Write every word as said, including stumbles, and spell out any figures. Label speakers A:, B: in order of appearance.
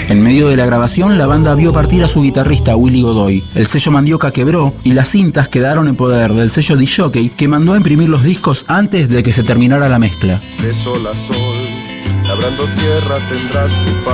A: En medio de la grabación, la banda vio partir a su guitarrista Willy Godoy. El sello Mandioca quebró y las cintas quedaron en poder del sello D-Jockey, que mandó a imprimir los discos antes de que se terminara la mezcla.
B: De sol a sol, labrando tierra tendrás tu pan.